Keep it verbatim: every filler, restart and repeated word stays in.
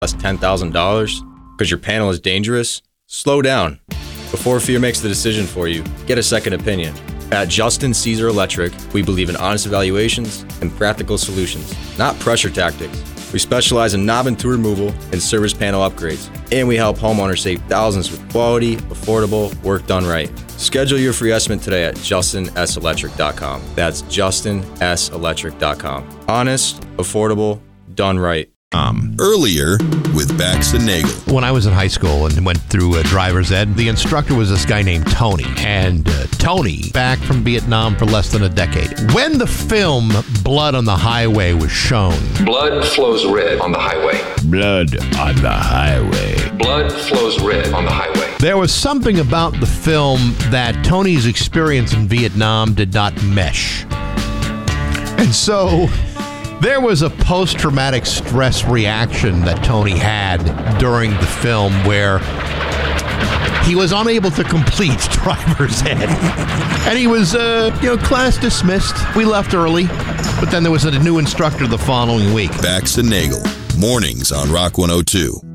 cost ten thousand dollars because your panel is dangerous? Slow down. Before fear makes the decision for you, get a second opinion. At Justin Caesar Electric, we believe in honest evaluations and practical solutions, not pressure tactics. We specialize in knob and tool removal and service panel upgrades, and we help homeowners save thousands with quality, affordable, work done right. Schedule your free estimate today at justin s electric dot com. That's justin s electric dot com. Honest, affordable, done right. Um, Earlier with Bax and Nagel. when I was in high school and went through uh, driver's ed, the instructor was this guy named Tony. And uh, Tony, back from Vietnam for less than a decade. When the film Blood on the Highway was shown, Blood flows red on the highway. Blood on the highway. Blood flows red on the highway. there was something about the film that Tony's experience in Vietnam did not mesh. And so there was a post-traumatic stress reaction that Tony had during the film where he was unable to complete driver's ed. And he was, uh, you know, class dismissed. We left early, but then there was a new instructor the following week. Bax and Nagel, mornings on Rock one oh two.